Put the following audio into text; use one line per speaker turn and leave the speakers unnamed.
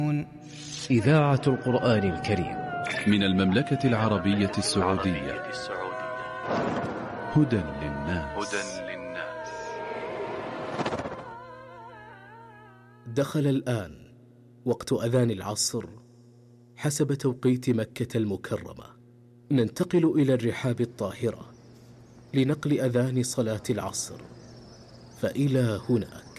إذاعة القرآن الكريم
من المملكة العربية السعودية. هدى للناس.
دخل الآن وقت أذان العصر حسب توقيت مكة المكرمة. ننتقل إلى الرحاب الطاهرة لنقل أذان صلاة العصر، فإلى هناك.